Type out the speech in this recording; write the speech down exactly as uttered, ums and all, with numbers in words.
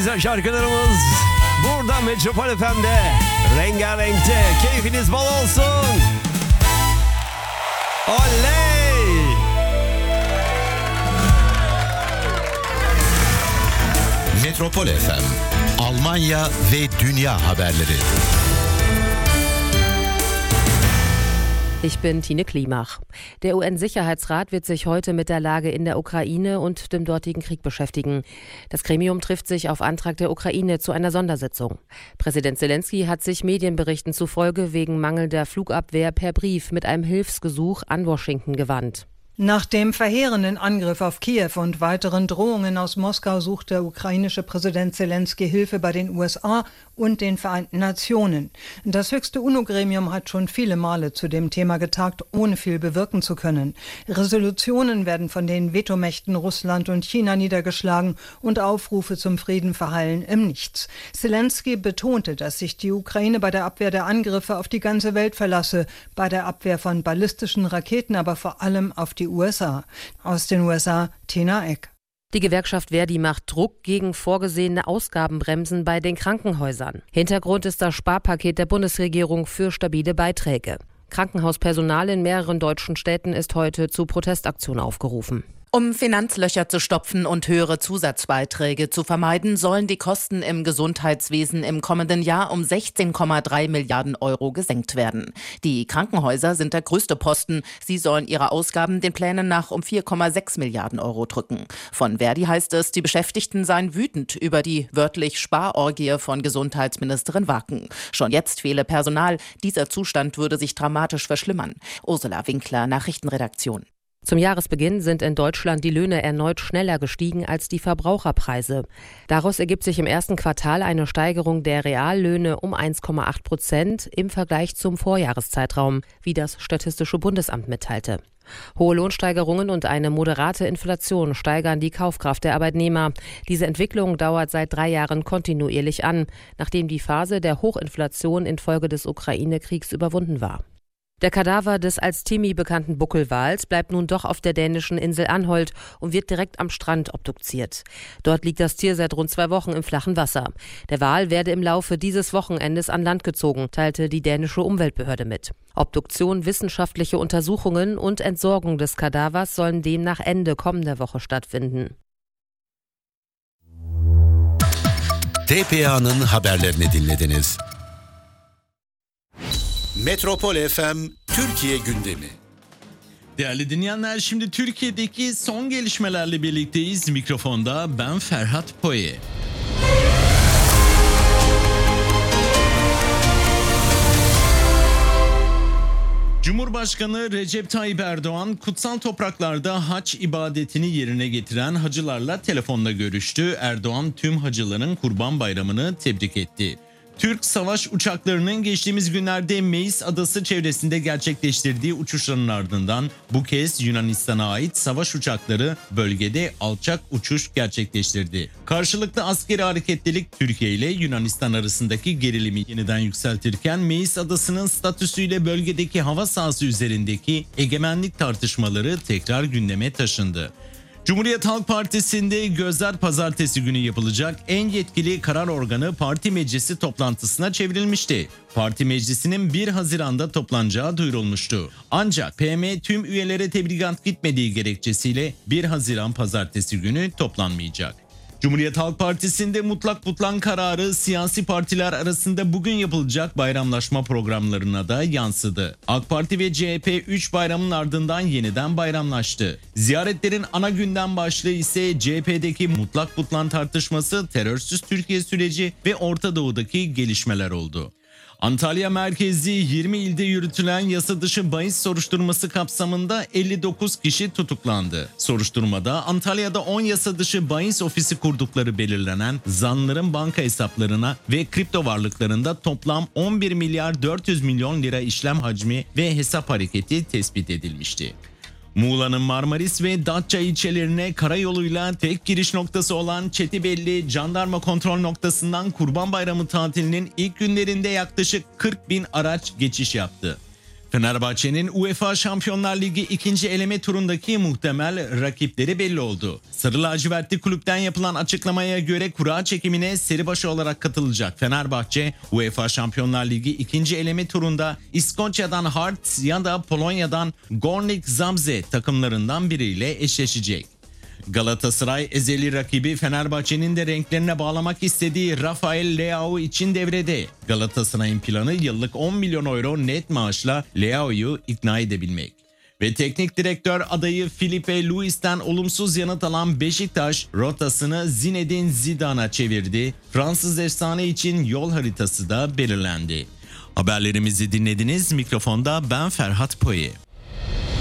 güzel şarkılarımız burada Metropol F M'de rengarenkte. Keyfiniz bol olsun. Oley! Metropol F M, Almanya ve Dünya haberleri. Ich bin Tine Klimach. Der U N-Sicherheitsrat wird sich heute mit der Lage in der Ukraine und dem dortigen Krieg beschäftigen. Das Gremium trifft sich auf Antrag der Ukraine zu einer Sondersitzung. Präsident Zelensky hat sich Medienberichten zufolge wegen mangelnder Flugabwehr per Brief mit einem Hilfsgesuch an Washington gewandt. Nach dem verheerenden Angriff auf Kiew und weiteren Drohungen aus Moskau sucht der ukrainische Präsident Zelensky Hilfe bei den U S A und den Vereinten Nationen. Das höchste UNO-Gremium hat schon viele Male zu dem Thema getagt, ohne viel bewirken zu können. Resolutionen werden von den Vetomächten Russland und China niedergeschlagen und Aufrufe zum Frieden verhallen im Nichts. Zelensky betonte, dass sich die Ukraine bei der Abwehr der Angriffe auf die ganze Welt verlasse, bei der Abwehr von ballistischen Raketen aber vor allem auf die U S A. Aus den U S A, Tina Eck. Die Gewerkschaft Verdi macht Druck gegen vorgesehene Ausgabenbremsen bei den Krankenhäusern. Hintergrund ist das Sparpaket der Bundesregierung für stabile Beiträge. Krankenhauspersonal in mehreren deutschen Städten ist heute zu Protestaktionen aufgerufen. Um Finanzlöcher zu stopfen und höhere Zusatzbeiträge zu vermeiden, sollen die Kosten im Gesundheitswesen im kommenden Jahr um sechzehn Komma drei Milliarden Euro gesenkt werden. Die Krankenhäuser sind der größte Posten. Sie sollen ihre Ausgaben den Plänen nach um vier Komma sechs Milliarden Euro drücken. Von Verdi heißt es, die Beschäftigten seien wütend über die wörtlich Sparorgie von Gesundheitsministerin Wacken. Schon jetzt fehle Personal. Dieser Zustand würde sich dramatisch verschlimmern. Ursula Winkler, Nachrichtenredaktion. Zum Jahresbeginn sind in Deutschland die Löhne erneut schneller gestiegen als die Verbraucherpreise. Daraus ergibt sich im ersten Quartal eine Steigerung der Reallöhne um eins Komma acht Prozent im Vergleich zum Vorjahreszeitraum, wie das Statistische Bundesamt mitteilte. Hohe Lohnsteigerungen und eine moderate Inflation steigern die Kaufkraft der Arbeitnehmer. Diese Entwicklung dauert seit drei Jahren kontinuierlich an, nachdem die Phase der Hochinflation infolge des Ukraine-Kriegs überwunden war. Der Kadaver des als Timmy bekannten Buckelwals bleibt nun doch auf der dänischen Insel Anholt und wird direkt am Strand obduziert. Dort liegt das Tier seit rund zwei Wochen im flachen Wasser. Der Wal werde im Laufe dieses Wochenendes an Land gezogen, teilte die dänische Umweltbehörde mit. Obduktion, wissenschaftliche Untersuchungen und Entsorgung des Kadavers sollen demnach Ende kommender Woche stattfinden. T P A'nın haberlerini dinlediniz. Metropol F M Türkiye gündemi. Değerli dinleyenler, şimdi Türkiye'deki son gelişmelerle birlikteyiz. Mikrofonda ben Ferhat Poye. Cumhurbaşkanı Recep Tayyip Erdoğan kutsal topraklarda hac ibadetini yerine getiren hacılarla telefonla görüştü. Erdoğan tüm hacıların Kurban Bayramı'nı tebrik etti. Türk savaş uçaklarının geçtiğimiz günlerde Meis Adası çevresinde gerçekleştirdiği uçuşların ardından bu kez Yunanistan'a ait savaş uçakları bölgede alçak uçuş gerçekleştirdi. Karşılıklı askeri hareketlilik Türkiye ile Yunanistan arasındaki gerilimi yeniden yükseltirken Meis Adası'nın statüsüyle bölgedeki hava sahası üzerindeki egemenlik tartışmaları tekrar gündeme taşındı. Cumhuriyet Halk Partisi'nde gözler pazartesi günü yapılacak en yetkili karar organı parti meclisi toplantısına çevrilmişti. Parti meclisinin bir Haziran'da toplanacağı duyurulmuştu. Ancak P M tüm üyelere tebligat gitmediği gerekçesiyle bir Haziran pazartesi günü toplanmayacak. Cumhuriyet Halk Partisi'nde mutlak butlan kararı siyasi partiler arasında bugün yapılacak bayramlaşma programlarına da yansıdı. AK Parti ve C H P üç bayramın ardından yeniden bayramlaştı. Ziyaretlerin ana gündem başlığı ise C H P'deki mutlak butlan tartışması, terörsüz Türkiye süreci ve Orta Doğu'daki gelişmeler oldu. Antalya merkezli yirmi ilde yürütülen yasa dışı bahis soruşturması kapsamında elli dokuz kişi tutuklandı. Soruşturmada Antalya'da on yasa dışı bahis ofisi kurdukları belirlenen zanlıların banka hesaplarına ve kripto varlıklarında toplam on bir milyar dört yüz milyon lira işlem hacmi ve hesap hareketi tespit edilmişti. Muğla'nın Marmaris ve Datça ilçelerine karayoluyla tek giriş noktası olan Çetibelli Jandarma Kontrol Noktası'ndan Kurban Bayramı tatilinin ilk günlerinde yaklaşık kırk bin araç geçiş yaptı. Fenerbahçe'nin UEFA Şampiyonlar Ligi ikinci eleme turundaki muhtemel rakipleri belli oldu. Sarı lacivertli kulüpten yapılan açıklamaya göre kura çekimine seribaşı olarak katılacak Fenerbahçe, UEFA Şampiyonlar Ligi ikinci eleme turunda İskoçya'dan Hearts ya da Polonya'dan Górnik Zabrze takımlarından biriyle eşleşecek. Galatasaray ezeli rakibi Fenerbahçe'nin de renklerine bağlamak istediği Rafael Leao için devrede. Galatasaray'ın planı yıllık on milyon euro net maaşla Leao'yu ikna edebilmek. Ve teknik direktör adayı Filipe Luis'ten olumsuz yanıt alan Beşiktaş rotasını Zinedine Zidane'a çevirdi. Fransız efsane için yol haritası da belirlendi. Haberlerimizi dinlediniz. Mikrofonda ben Ferhat Poyi.